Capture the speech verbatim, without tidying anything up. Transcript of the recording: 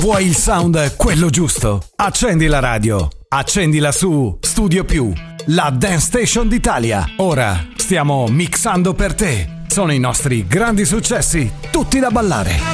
Vuoi il sound quello giusto? Accendi la radio. Accendila su Studio Più, la Dance Station d'Italia. Ora stiamo mixando per te. Sono i nostri grandi successi, tutti da ballare.